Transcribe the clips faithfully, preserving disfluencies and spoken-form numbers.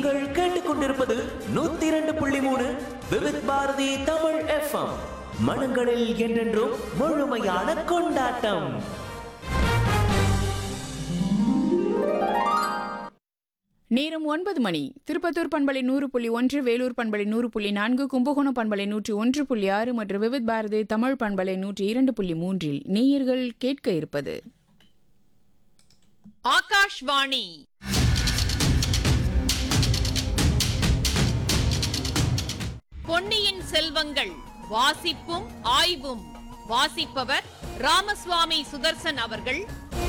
நீங்கள் கேட்டுக்கொண்டிருப்பது நூத்தி இரண்டு புள்ளி மூணு விவித் பாரதி தமிழ் எஃப்எம். மனங்களில் என்றென்றும் முழுமையான கொண்டாட்டம். நேரம் ஒன்பது மணி. திருப்பத்தூர் பண்பலை நூறு புள்ளி ஒன்று, வேலூர் பண்பலை நூறு புள்ளி நான்கு, கும்பகோணம் பண்பலை நூற்றி ஒன்று புள்ளி ஆறு மற்றும் விவித் பாரதி தமிழ் பண்பலை நூற்றி இரண்டு புள்ளி மூன்றில் நேயர்கள் கேட்க இருப்பது ஆகாஷ்வாணி. பொன்னியின் செல்வங்கள் வாசிப்பும் ஆய்வும். வாசிப்பவர் ராமசுவாமி சுதர்சன் அவர்கள்.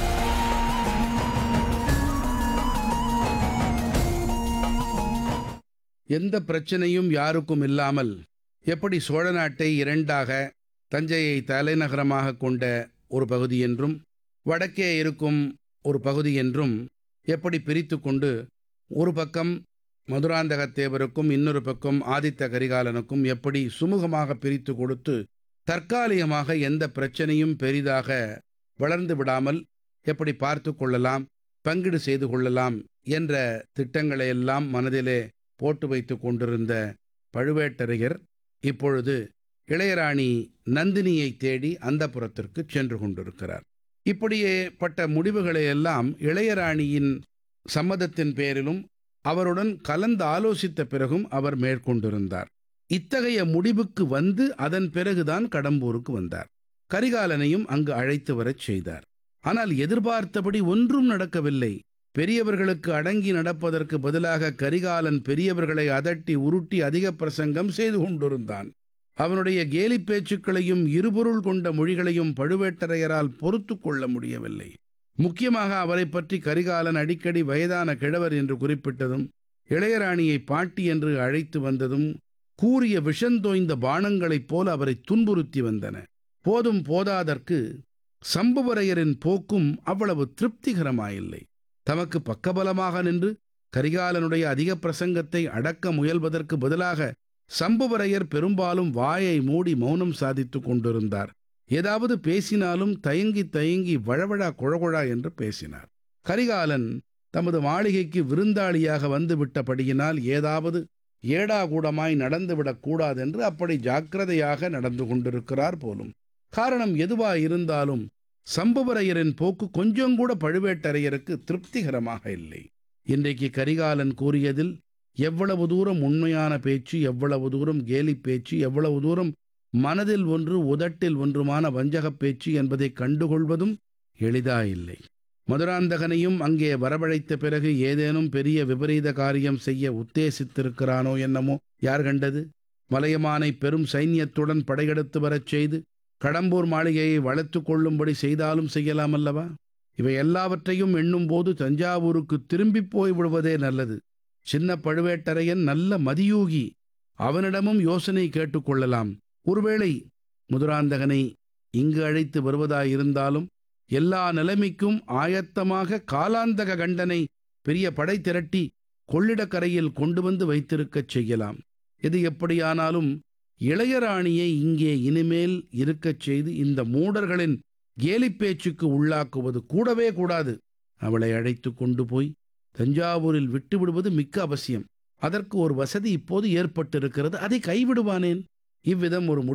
எந்த பிரச்சனையும் யாருக்கும் இல்லாமல் எப்படி சோழ நாட்டை இரண்டாக, தஞ்சையை தலைநகரமாக கொண்ட ஒரு பகுதி என்றும் வடக்கே இருக்கும் ஒரு பகுதி என்றும் எப்படி பிரித்து கொண்டு ஒரு பக்கம் மதுராந்தகத்தேவருக்கும் இன்னொரு பக்கம் ஆதித்த கரிகாலனுக்கும் எப்படி சுமூகமாக பிரித்து கொடுத்து தற்காலிகமாக எந்த பிரச்சனையும் பெரிதாக வளர்ந்து விடாமல் எப்படி பார்த்து கொள்ளலாம், பங்கீடு செய்து கொள்ளலாம் என்ற திட்டங்களையெல்லாம் மனதிலே போட்டு வைத்து கொண்டிருந்த பழுவேட்டரையர் இப்பொழுது இளையராணி நந்தினியை தேடி அந்தப்புரத்திற்கு சென்று கொண்டிருக்கிறார். இப்படியே பட்ட முடிவுகளை எல்லாம் இளையராணியின் சம்மதத்தின் பேரிலும் அவருடன் கலந்து ஆலோசித்த பிறகும் அவர் மேற்கொண்டிருந்தார். இத்தகைய முடிவுக்கு வந்து அதன் பிறகுதான் கடம்பூருக்கு வந்தார். கரிகாலனையும் அங்கு அழைத்து வரச் செய்தார். ஆனால் எதிர்பார்த்தபடி ஒன்றும் நடக்கவில்லை. பெரியவர்களுக்கு அடங்கி நடப்பதற்கு பதிலாக கரிகாலன் பெரியவர்களை அதட்டி உருட்டி அதிக பிரசங்கம் செய்து கொண்டிருந்தான். அவனுடைய கேலி பேச்சுக்களையும் இருபொருள் கொண்ட மொழிகளையும் பழுவேட்டரையரால் பொறுத்து கொள்ள முடியவில்லை. முக்கியமாக அவரை பற்றி கரிகாலன் அடிக்கடி வயதான கிழவர் என்று குறிப்பிட்டதும், இளையராணியை பாட்டி என்று அழைத்து வந்ததும் கூறிய விஷந்தோய்ந்த பானங்களைப் போல அவரை துன்புறுத்தி வந்தன. போதும் போதாதற்கு சம்புவரையரின் போக்கும் அவ்வளவு திருப்திகரமாயில்லை. தமக்கு பக்கபலமாக நின்று கரிகாலனுடைய அதிக பிரசங்கத்தை அடக்க முயல்வதற்கு பதிலாக சம்புவரையர் பெரும்பாலும் வாயை மூடி மௌனம் சாதித்து கொண்டிருந்தார். ஏதாவது பேசினாலும் தயங்கி தயங்கி வழவழா குழகுழா என்று பேசினார். கரிகாலன் தமது மாளிகைக்கு விருந்தாளியாக வந்து விட்டபடியினால் ஏதாவது ஏடாகூடமாய் நடந்துவிடக் கூடாதென்று அப்படி ஜாக்கிரதையாக நடந்து கொண்டிருக்கிறார் போலும். காரணம் எதுவாயிருந்தாலும் சம்புவரையரின் போக்கு கொஞ்சம் கூட பழுவேட்டரையருக்கு திருப்திகரமாக இல்லை. இன்றைக்கு கரிகாலன் கூறியதில் எவ்வளவு தூரம் உண்மையான பேச்சு, எவ்வளவு தூரம் கேலி பேச்சு, எவ்வளவு தூரம் மனதில் ஒன்று உதட்டில் ஒன்றுமான வஞ்சகப் பேச்சு என்பதை கண்டுகொள்வதும் எளிதாயில்லை. மதுராந்தகனையும் அங்கே வரவழைத்த பிறகு ஏதேனும் பெரிய விபரீத காரியம் செய்ய உத்தேசித்திருக்கிறானோ என்னமோ யார் கண்டது? மலையமானை பெரும் சைன்யத்துடன் படையெடுத்து வரச் செய்து கடம்பூர் மாளிகையை வளர்த்து கொள்ளும்படி செய்தாலும் செய்யலாம் அல்லவா? இவை எல்லாவற்றையும் எண்ணும்போது தஞ்சாவூருக்கு திரும்பி போய் விடுவதே நல்லது. சின்ன பழுவேட்டரையன் நல்ல மதியூகி, அவனிடமும் யோசனை கேட்டுக்கொள்ளலாம். ஒருவேளை மதுராந்தகனை இங்கு அழைத்து வருவதாயிருந்தாலும் எல்லா நிலைமைக்கும் ஆயத்தமாக காலாந்தக கண்டனை பெரிய படை திரட்டி கொள்ளிடக்கரையில் கொண்டு வந்து வைத்திருக்கச் செய்யலாம். எது எப்படியானாலும் இளையராணியை இங்கே இனிமேல் இருக்கச் செய்து இந்த மூடர்களின் கேலிப்பேச்சுக்கு உள்ளாக்குவது கூடவே கூடாது. அவளை அழைத்து கொண்டு போய் தஞ்சாவூரில் விட்டுவிடுவது மிக்க அவசியம். அதற்கு ஒரு வசதி இப்போது ஏற்பட்டிருக்கிறது, அதை கைவிடுவானேன்? இவ்விதம் ஒரு